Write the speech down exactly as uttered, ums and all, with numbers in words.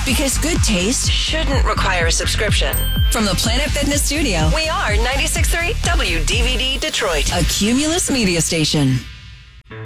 Because good taste shouldn't require a subscription. From the Planet Fitness Studio, we are ninety-six point three W D V D Detroit, a Cumulus media station.